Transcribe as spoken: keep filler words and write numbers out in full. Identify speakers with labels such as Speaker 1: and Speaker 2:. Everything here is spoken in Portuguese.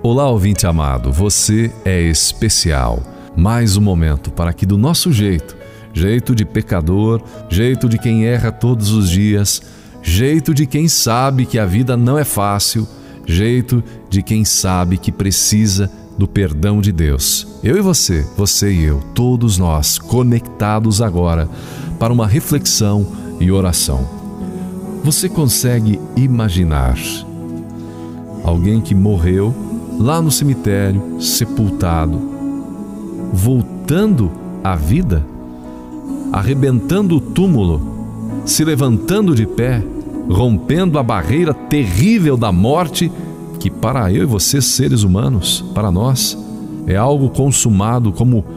Speaker 1: Olá, ouvinte amado, você é especial. Mais um momento para que do nosso jeito, jeito de pecador, jeito de quem erra todos os dias, jeito de quem sabe que a vida não é fácil, jeito de quem sabe que precisa do perdão de Deus. Eu e você, você e eu, todos nós conectados agora para uma reflexão e oração. Você consegue imaginar alguém que morreu lá no cemitério, sepultado, voltando à vida, arrebentando o túmulo, se levantando de pé, rompendo a barreira terrível da morte, que para eu e você, seres humanos, para nós, é algo consumado como